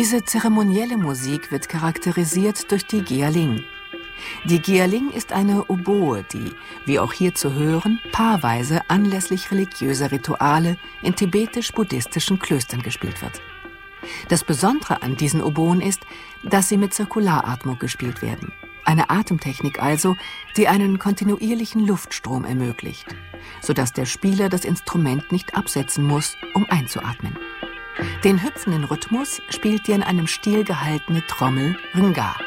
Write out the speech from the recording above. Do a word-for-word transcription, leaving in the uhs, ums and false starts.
Diese zeremonielle Musik wird charakterisiert durch die Gyalling. Die Gyalling ist eine Oboe, die, wie auch hier zu hören, paarweise anlässlich religiöser Rituale in tibetisch-buddhistischen Klöstern gespielt wird. Das Besondere an diesen Oboen ist, dass sie mit Zirkularatmung gespielt werden. Eine Atemtechnik also, die einen kontinuierlichen Luftstrom ermöglicht, sodass der Spieler das Instrument nicht absetzen muss, um einzuatmen. Den hüpfenden Rhythmus spielt die in einem Stiel gehaltene Trommel Nga.